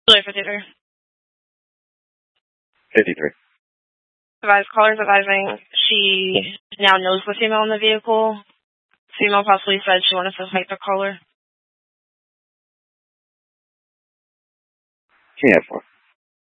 53. 53. Advised callers advising she now knows the female in the vehicle. Female possibly said she wanted to fight the caller. Yeah, for